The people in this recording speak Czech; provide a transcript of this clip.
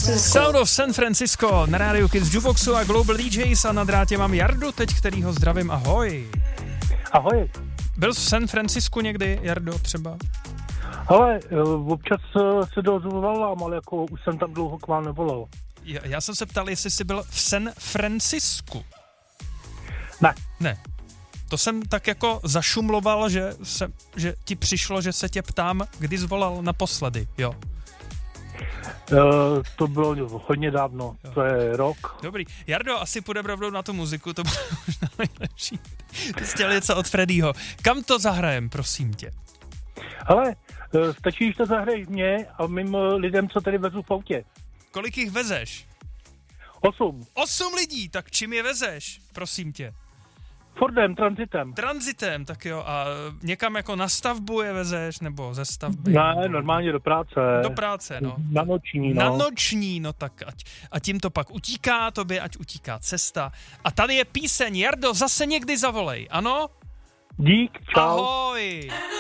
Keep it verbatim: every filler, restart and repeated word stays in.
Sound of San Francisco na rádiu Kids Jukeboxu a Global D Js a na drátě mám Jardu teď, kterýho zdravím, ahoj. Ahoj. Byl jsi v San Francisku někdy, Jardo, třeba? Ale občas se dozvolám, ale jako už jsem tam dlouho k vám nevolal. Já, já jsem se ptal, jestli jsi byl v San Francisku. Ne. Ne. To jsem tak jako zašumloval, že, se, že ti přišlo, že se tě ptám, kdy jsi volal naposledy, jo. Uh, to bylo hodně dávno, jo. To je rok. Dobrý. Jardo, asi půjdeme rovnou na tu muziku, to bude možná nejlepší. Ty jsi chtěl něco od Freddyho. Kam to zahrajem, prosím tě? Hele, uh, stačí, že to zahraješ mě a mým lidem, co tady vezu v autě. Kolik jich vezeš? Osm. Osm lidí, tak čím je vezeš, prosím tě? Fordem, transitem. Transitem, tak jo. A někam jako na stavbu je vezeš, nebo ze stavby? Ne, normálně do práce. Do práce, no. Na noční, no. Na noční, no tak ať. A tím to pak utíká tobě, ať utíká cesta. A tady je píseň, Jardo, zase někdy zavolej, ano? Dík, čau. Ahoj.